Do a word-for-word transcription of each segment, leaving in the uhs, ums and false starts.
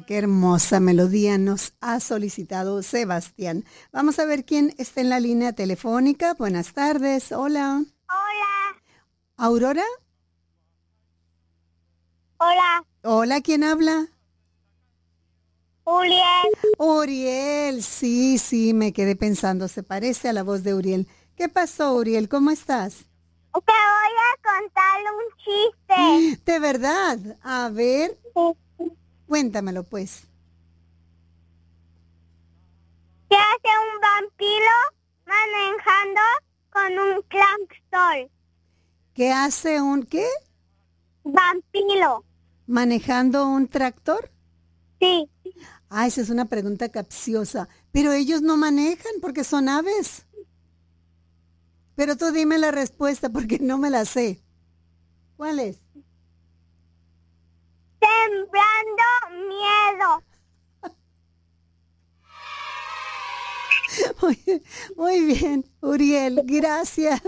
qué hermosa melodía nos ha solicitado Sebastián. Vamos a ver quién está en la línea telefónica. Buenas tardes, hola. Hola. ¿Aurora? Hola. Hola, ¿quién habla? Uriel. Uriel, sí, sí, me quedé pensando, se parece a la voz de Uriel. ¿Qué pasó, Uriel? ¿Cómo estás? Te voy a contar un chiste. ¿De verdad? A ver, Sí. cuéntamelo pues. ¿Qué hace un vampiro manejando con un tractor? ¿Qué hace un qué? Vampiro. ¿Manejando un tractor? Sí. Ah, esa es una pregunta capciosa. Pero ellos no manejan porque son aves. Pero tú dime la respuesta porque no me la sé. ¿Cuál es? Sembrando miedo. Muy, muy bien, Uriel, gracias.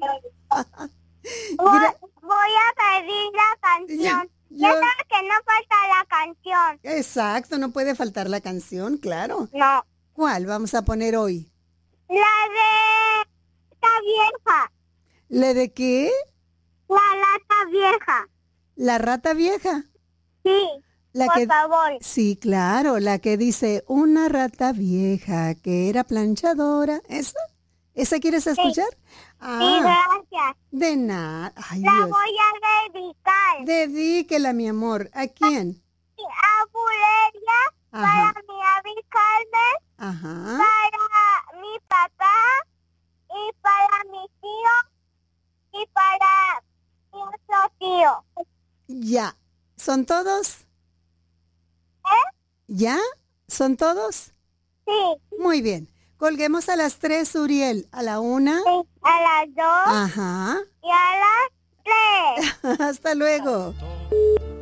Voy, Gra- voy a pedir la canción. Yo- Ya sabes que no falta la canción. Exacto, no puede faltar la canción, claro. No. ¿Cuál vamos a poner hoy? La de esta vieja. ¿La de qué? La lata vieja. ¿La rata vieja? Sí. La Por que... favor. Sí, claro, la que dice una rata vieja que era planchadora. ¿Esa? ¿Esa quieres escuchar? Sí, Ah, gracias. de nada. Ay, La Dios. voy a dedicar. Dedíquela, mi amor. ¿A quién? A Buleria, Ajá, para mi amiga Carmen, ajá. para mi papá, y para mi tío, y para mi otro tío. Ya. ¿Son todos? ¿Eh? ¿Ya? ¿Son todos? Sí, Muy bien. Colguemos a las tres, Uriel. A la una. sí. A las dos Ajá. y a las tres. Hasta luego.